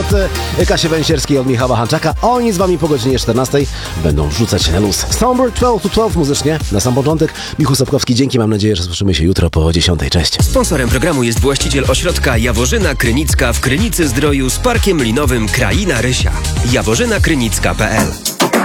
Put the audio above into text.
od Kasi Węsierskiej, od Michała Hanczaka. Oni z wami po godzinie 14 będą wrzucać na luz. Somber 12 to 12 muzycznie. Na sam początek Michu Sapkowski, dzięki, mam nadzieję, że słyszymy się jutro po 10. Cześć. Sponsorem programu jest właściciel ośrodka Jaworzyna Krynicka w Krynicy Zdroju z parkiem linowym Kraina Rysia. jaworzynakrynicka.pl